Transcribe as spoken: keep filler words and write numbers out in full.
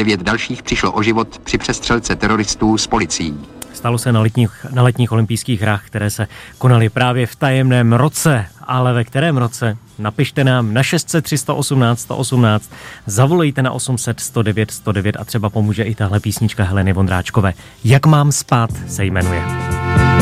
Devět dalších přišlo o život při přestřelce teroristů s policií. Stalo se na letních, na letních olympijských hrách, které se konaly právě v tajemném roce. Ale ve kterém roce? Napište nám na šest set tři sto osmnáct sto osmnáct, zavolejte na osm set sto devět sto devět a třeba pomůže i tahle písnička Heleny Vondráčkové. Jak mám spát se jmenuje.